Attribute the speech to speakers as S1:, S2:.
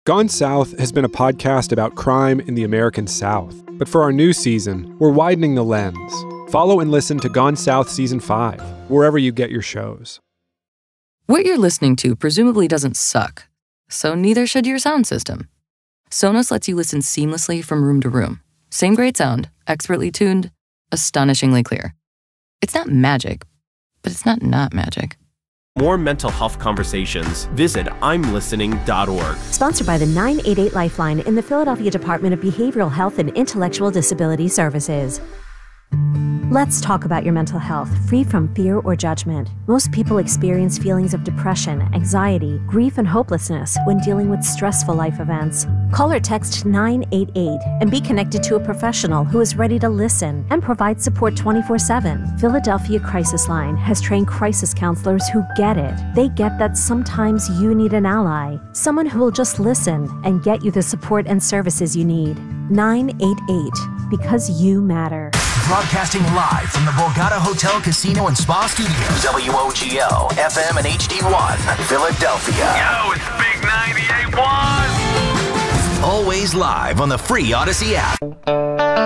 S1: Gone South has been a podcast about crime in the American South. But for our new season, we're widening the lens. Follow and listen to Gone South Season 5, wherever you get your shows.
S2: What you're listening to presumably doesn't suck, so neither should your sound system. Sonos lets you listen seamlessly from room to room. Same great sound, expertly tuned, astonishingly clear. It's not magic, but it's not magic.
S3: More mental health conversations. Visit imlistening.org.
S4: Sponsored by the 988 Lifeline in the Philadelphia Department of Behavioral Health and Intellectual Disability Services. Let's talk about your mental health, free from fear or judgment. Most people experience feelings of depression, anxiety, grief, and hopelessness when dealing with stressful life events. Call or text 988 and be connected to a professional who is ready to listen and provide support 24/7. Philadelphia Crisis Line has trained crisis counselors who get it. They get that sometimes you need an ally, someone who will just listen and get you the support and services you need. 988, because you matter.
S5: Broadcasting live from the Borgata Hotel, Casino, and Spa Studios. WOGL, FM and HD1, Philadelphia.
S6: Yo, it's Big 98.1.
S5: Always live on the free Odyssey app.